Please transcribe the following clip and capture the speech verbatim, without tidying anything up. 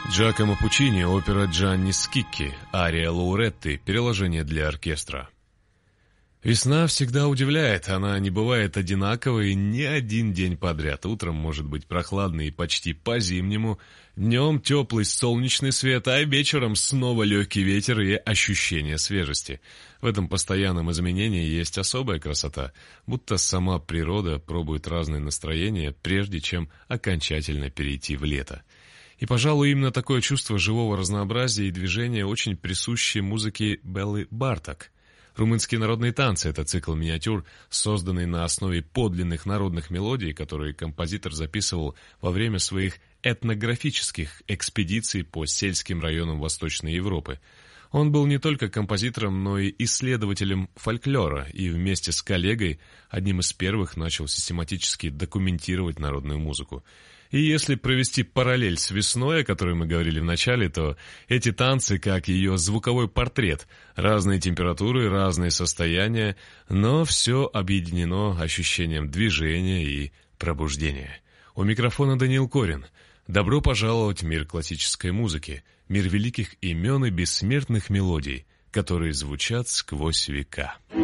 Джакомо Пуччини, опера Джанни Скикки, ария Лауретты, переложение для оркестра. Весна всегда удивляет, она не бывает одинаковой ни один день подряд. Утром может быть прохладно и почти по-зимнему, днем теплый солнечный свет, а вечером снова легкий ветер и ощущение свежести. В этом постоянном изменении есть особая красота, будто сама природа пробует разные настроения, прежде чем окончательно перейти в лето. И, пожалуй, именно такое чувство живого разнообразия и движения очень присуще музыке Беллы Барток. «Румынские народные танцы» — это цикл миниатюр, созданный на основе подлинных народных мелодий, которые композитор записывал во время своих этнографических экспедиций по сельским районам Восточной Европы. Он был не только композитором, но и исследователем фольклора, и вместе с коллегой одним из первых начал систематически документировать народную музыку. И если провести параллель с весной, о которой мы говорили в начале, то эти танцы как ее звуковой портрет. Разные температуры, разные состояния, но все объединено ощущением движения и пробуждения. У микрофона Даниил Корин. Добро пожаловать в мир классической музыки, мир великих имен и бессмертных мелодий, которые звучат сквозь века.